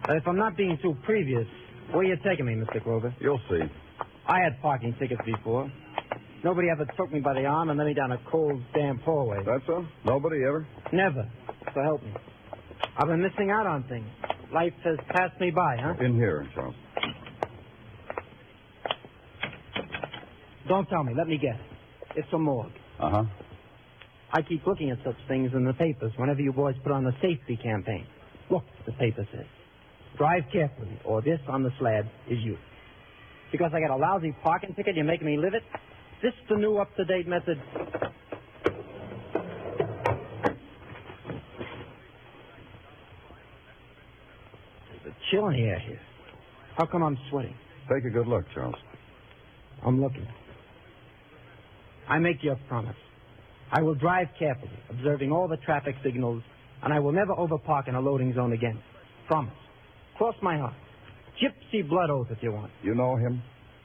If I'm not being too previous, where are you taking me, Mr. Clover? You'll see. I had parking tickets before. Nobody ever took me by the arm and led me down a cold, damp hallway. That's so? Nobody ever? Never. So help me. I've been missing out on things. Life has passed me by, huh? In here, Charles. Don't tell me. Let me guess. It's a morgue. Uh-huh. I keep looking at such things in the papers whenever you boys put on the safety campaign. Look, the paper says, drive carefully, or this on the slab is you. Because I got a lousy parking ticket, you're making me live it? This the new up-to-date method? There's a chill in the air here. How come I'm sweating? Take a good look, Charles. I'm looking. I make you a promise. I will drive carefully, observing all the traffic signals, and I will never overpark in a loading zone again. Promise. Cross my heart. Gypsy blood oath if you want. You know him?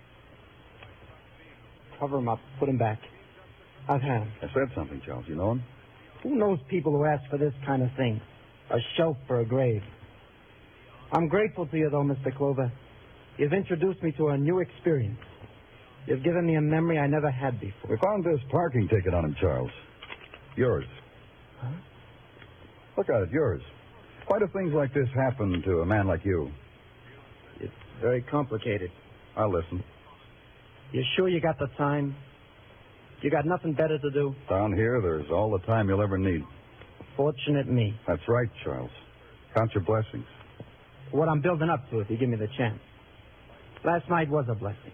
Cover him up. Put him back. I've had him. I said something, Charles. You know him? Who knows people who ask for this kind of thing? A shelf for a grave. I'm grateful to you, though, Mr. Clover. You've introduced me to a new experience. You've given me a memory I never had before. We found this parking ticket on him, Charles. Yours. Huh? Look at it, yours. Why do things like this happen to a man like you? It's very complicated. I'll listen. You sure you got the time? You got nothing better to do? Down here, there's all the time you'll ever need. Fortunate me. That's right, Charles. Count your blessings. What I'm building up to if you give me the chance. Last night was a blessing.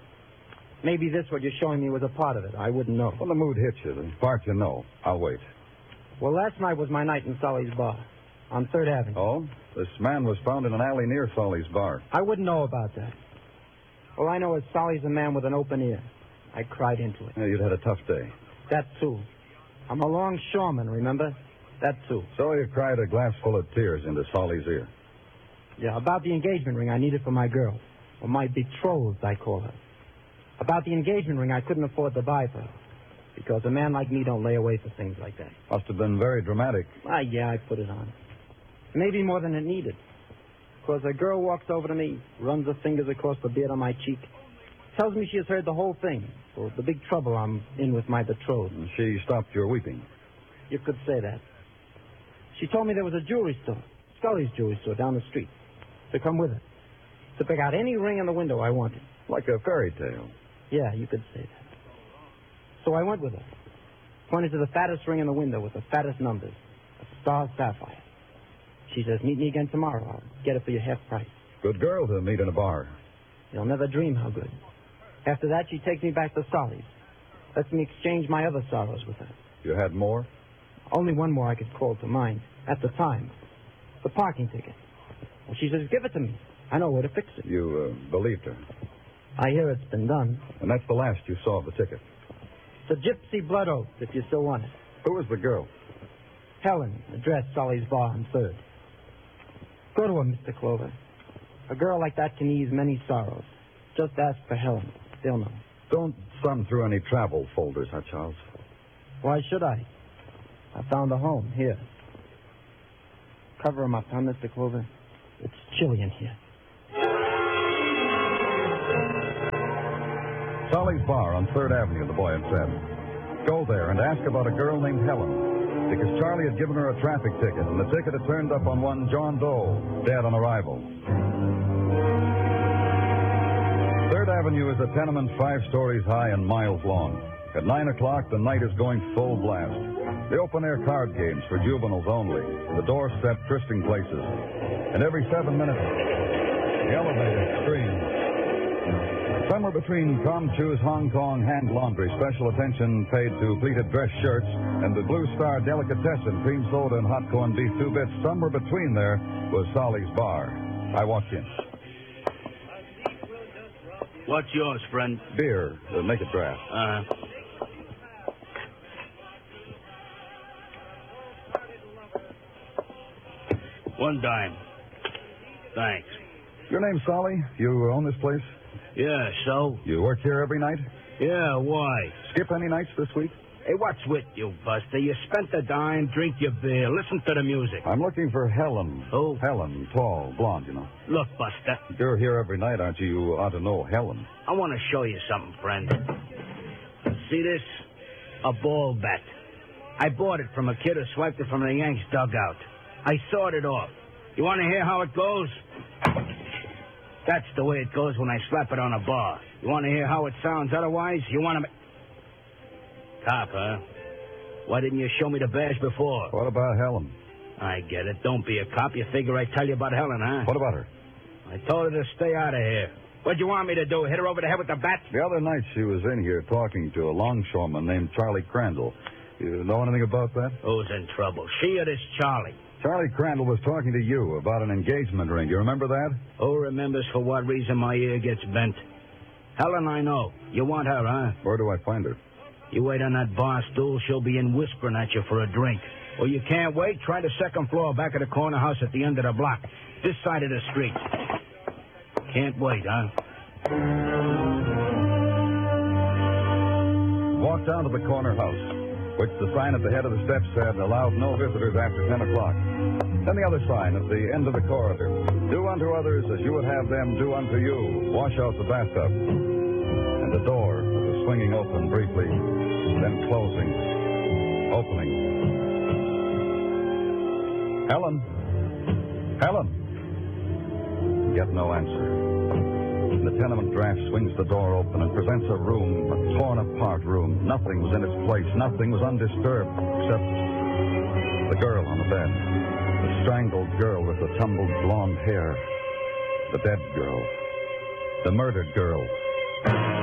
Maybe this, what you're showing me, was a part of it. I wouldn't know. When the mood hits you, the part you know. I'll wait. Well, last night was my night in Solly's bar on 3rd Avenue. Oh? This man was found in an alley near Solly's bar. I wouldn't know about that. All I know is Solly's a man with an open ear. I cried into it. Yeah, you'd had a tough day. That, too. I'm a longshoreman, remember? That, too. So you cried a glass full of tears into Solly's ear. Yeah, about the engagement ring I needed for my girl. Or my betrothed, I call her. About the engagement ring I couldn't afford to buy for her. Because a man like me don't lay away for things like that. Must have been very dramatic. Yeah, I put it on. Maybe more than it needed. Because a girl walks over to me, runs her fingers across the beard on my cheek, tells me she has heard the whole thing. So the big trouble I'm in with my betrothed. She stopped your weeping. You could say that. She told me there was a jewelry store, Scully's jewelry store down the street, to come with her. To pick out any ring in the window I wanted. Like a fairy tale. Yeah, you could say that. So I went with her. Pointed to the fattest ring in the window with the fattest numbers. A star sapphire. She says, meet me again tomorrow. I'll get it for you half price. Good girl to meet in a bar. You'll never dream how good. After that, she takes me back to Solly's. Lets me exchange my other sorrows with her. You had more? Only one more I could call to mind. At the time. The parking ticket. Well, she says, give it to me. I know where to fix it. You believed her. I hear it's been done. And that's the last you saw of the ticket. It's a gypsy blood oath, if you still want it. Who was the girl? Helen, address Solly's bar on 3rd. Go to her, Mr. Clover. A girl like that can ease many sorrows. Just ask for Helen. They'll know. Don't thumb through any travel folders, huh, Charles? Why should I? I found a home here. Cover him up, huh, Mr. Clover? It's chilly in here. Solly's Bar on 3rd Avenue, the boy had said. Go there and ask about a girl named Helen, because Charlie had given her a traffic ticket, and the ticket had turned up on one John Doe, dead on arrival. 3rd Avenue is a tenement 5 stories high and miles long. At 9 o'clock, the night is going full blast. The open-air card games for juveniles only, the doorstep trysting places. And every 7 minutes, the elevator screams. Somewhere between Com Chu's Hong Kong hand laundry, special attention paid to pleated dress shirts, and the Blue Star delicatessen, cream soda and hot corned beef 2 bits, somewhere between there was Solly's Bar. I walked in. What's yours, friend? Beer. Make it draft. $1. Thanks. Your name's Solly? You own this place? Yeah, so? You work here every night? Yeah, why? Skip any nights this week? Hey, what's with you, Buster? You spent the dime, drink your beer, listen to the music. I'm looking for Helen. Who? Helen, tall, blonde, you know. Look, Buster, You're here every night, aren't you? You ought to know Helen. I want to show you something, friend. See this? A ball bat. I bought it from a kid who swiped it from the Yanks' dugout. I sawed it off. You want to hear how it goes? That's the way it goes when I slap it on a bar. You want to hear how it sounds otherwise? You want to... Cop, huh? Why didn't you show me the badge before? What about Helen? I get it. Don't be a cop. You figure I'd tell you about Helen, huh? What about her? I told her to stay out of here. What'd you want me to do? Hit her over the head with the bat? The other night she was in here talking to a longshoreman named Charlie Crandall. You know anything about that? Who's in trouble? She or this Charlie? Charlie Crandall was talking to you about an engagement ring. You remember that? Who remembers for what reason my ear gets bent? Helen, I know. You want her, huh? Where do I find her? You wait on that bar stool, she'll be in whispering at you for a drink. Or you can't wait, try the second floor back of the corner house at the end of the block. This side of the street. Can't wait, huh? Walked down to the corner house, which the sign at the head of the steps said allowed no visitors after 10 o'clock. Then the other sign at the end of the corridor. Do unto others as you would have them do unto you. Wash out the bathtub. And the door was swinging open briefly, then closing, opening. Helen? Helen? Get no answer. The tenement draft swings the door open and presents a room, a torn-apart room. Nothing was in its place. Nothing was undisturbed except the girl on the bed. The strangled girl with the tumbled blonde hair. The dead girl. The murdered girl.